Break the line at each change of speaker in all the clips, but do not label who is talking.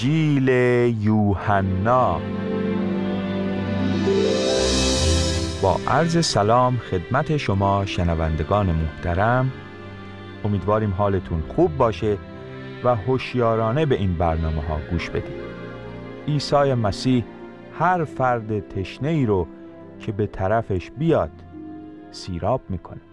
انجیل یوحنا. با عرض سلام خدمت شما شنوندگان محترم، امیدواریم حالتون خوب باشه و هوشیارانه به این برنامه ها گوش بدید. عیسی مسیح هر فرد تشنه‌ای رو که به طرفش بیاد سیراب میکنه.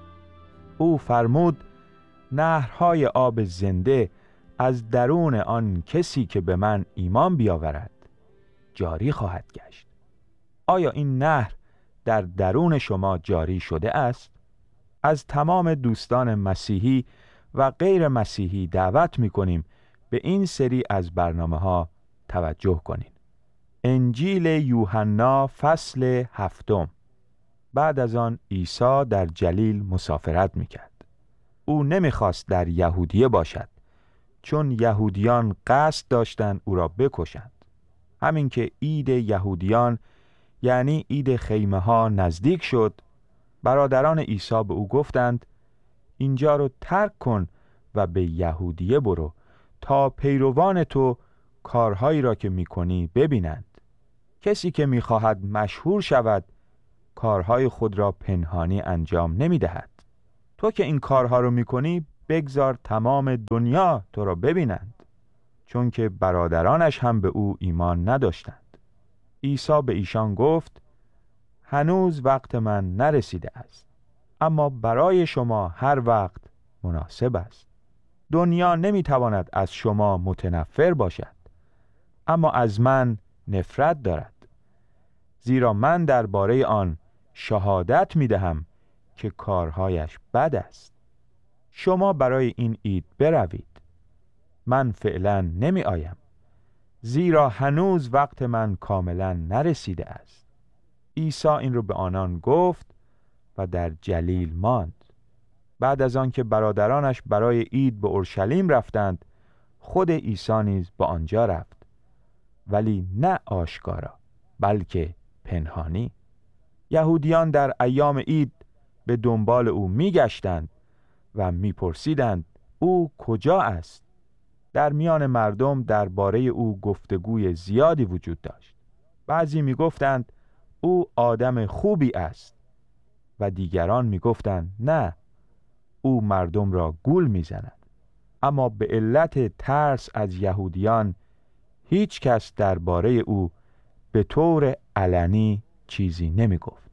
او فرمود نهرهای آب زنده از درون آن کسی که به من ایمان بیاورد جاری خواهد گشت. آیا این نهر در درون شما جاری شده است؟ از تمام دوستان مسیحی و غیر مسیحی دعوت می‌کنیم به این سری از برنامه‌ها توجه کنید. انجیل یوحنا فصل 7. بعد از آن عیسی در جلیل مسافرت می‌کرد. او نمی‌خواست در یهودیه باشد، چون یهودیان قصد داشتند او را بکشند. همین که عید یهودیان یعنی عید خیمه ها نزدیک شد، برادران عیسی به او گفتند اینجا رو ترک کن و به یهودیه برو تا پیروان تو کارهایی را که میکنی ببینند. کسی که میخواهد مشهور شود کارهای خود را پنهانی انجام نمیدهد. تو که این کارها رو میکنی بگذار تمام دنیا تو را ببینند، چون که برادرانش هم به او ایمان نداشتند. عیسی به ایشان گفت هنوز وقت من نرسیده است، اما برای شما هر وقت مناسب است. دنیا نمیتواند از شما متنفر باشد، اما از من نفرت دارد، زیرا من درباره آن شهادت میدهم که کارهایش بد است. شما برای این عید بروید، من فعلا نمی آیم، زیرا هنوز وقت من کاملا نرسیده است. عیسی این رو به آنان گفت و در جلیل ماند. بعد از آن که برادرانش برای عید به اورشلیم رفتند، خود عیسی نیز به آنجا رفت، ولی نه آشکارا بلکه پنهانی. یهودیان در ایام عید به دنبال او میگشتند و میپرسیدند او کجا است؟ در میان مردم درباره او گفتگوی زیادی وجود داشت. بعضی میگفتند او آدم خوبی است و دیگران میگفتند نه، او مردم را گول میزند. اما به علت ترس از یهودیان هیچ کس درباره او به طور علنی چیزی نمیگفت.